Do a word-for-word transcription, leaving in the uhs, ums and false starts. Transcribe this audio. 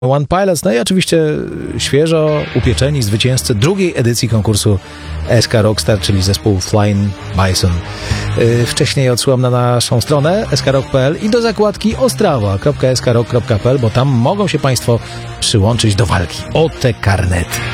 One Pilots, no i oczywiście świeżo upieczeni zwycięzcy drugiej edycji konkursu S K Rockstar, czyli zespół Flying Bison. Yy, wcześniej odsyłam na naszą stronę s k rock kropka p l i do zakładki ostrawa kropka s k rock kropka p l, bo tam mogą się Państwo przyłączyć do walki o te karnety.